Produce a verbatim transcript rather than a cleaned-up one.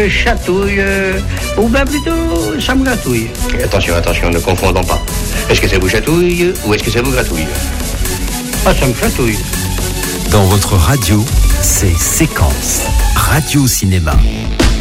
Chatouille, euh, ou bien plutôt, ça me gratouille. Et attention, attention, ne confondons pas. Est-ce que ça vous chatouille ou est-ce que ça vous gratouille? Ah, ça me chatouille. Dans votre radio, c'est Séquence Radio Cinéma.